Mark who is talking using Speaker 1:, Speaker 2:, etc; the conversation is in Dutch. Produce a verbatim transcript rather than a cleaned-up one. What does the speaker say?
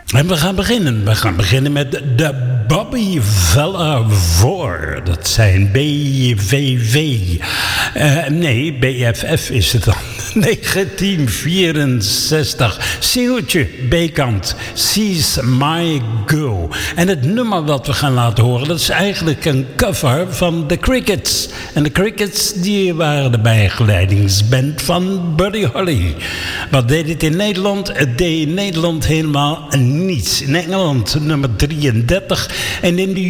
Speaker 1: En we gaan beginnen. We gaan beginnen met de Bobby Vella voor. Dat zijn B V V. Uh, nee, B F F is het dan. negentien vierenzestig. Singeltje, B-kant. She's My Girl. En het nummer dat we gaan laten horen, dat is eigenlijk een cover van The Crickets. En de Crickets, die waren de begeleidingsband van Buddy Holly. Wat deed het in Nederland? Het deed in Nederland helemaal niets. In Engeland nummer drieëndertig. En in de